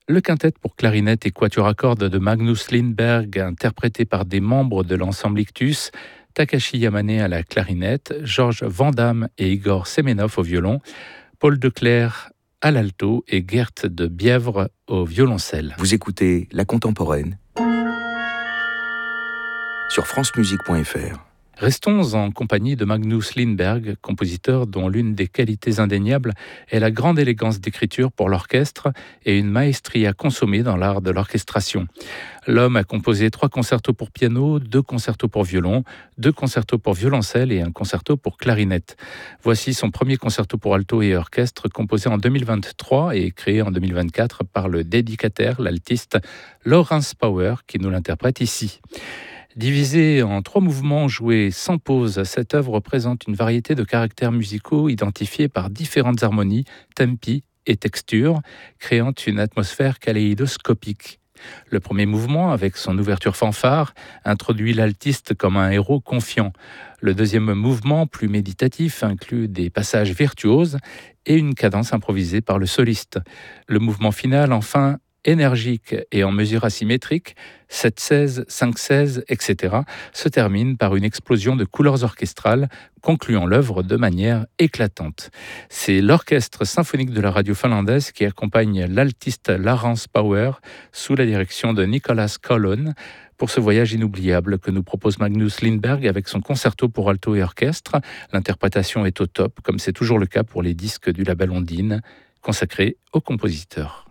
Le quintet pour clarinette et quatuor à cordes de Magnus Lindberg, interprété par des membres de l'ensemble Ictus, Takashi Yamane à la clarinette, Georges Vandamme et Igor Semenov au violon, Paul Declercq à l'alto et Gert de Bièvre au violoncelle. Vous écoutez La Contemporaine sur francemusique.fr. Restons en compagnie de Magnus Lindberg, compositeur dont l'une des qualités indéniables est la grande élégance d'écriture pour l'orchestre et une maestria consommée dans l'art de l'orchestration. L'homme a composé 3 concertos pour piano, 2 concertos pour violon, 2 concertos pour violoncelle et un concerto pour clarinette. Voici son premier concerto pour alto et orchestre, composé en 2023 et créé en 2024 par le dédicataire, l'altiste Lawrence Power, qui nous l'interprète ici. Divisée en 3 mouvements joués sans pause, cette œuvre présente une variété de caractères musicaux identifiés par différentes harmonies, tempi et textures, créant une atmosphère kaléidoscopique. Le premier mouvement, avec son ouverture fanfare, introduit l'altiste comme un héros confiant. Le deuxième mouvement, plus méditatif, inclut des passages virtuoses et une cadence improvisée par le soliste. Le mouvement final, enfin, énergique et en mesure asymétrique, 7/16, 5/16, etc., se termine par une explosion de couleurs orchestrales, concluant l'œuvre de manière éclatante. C'est l'orchestre symphonique de la radio finlandaise qui accompagne l'altiste Lawrence Power sous la direction de Nicholas Collon pour ce voyage inoubliable que nous propose Magnus Lindberg avec son concerto pour alto et orchestre. L'interprétation est au top, comme c'est toujours le cas pour les disques du label Ondine, consacrés au compositeur.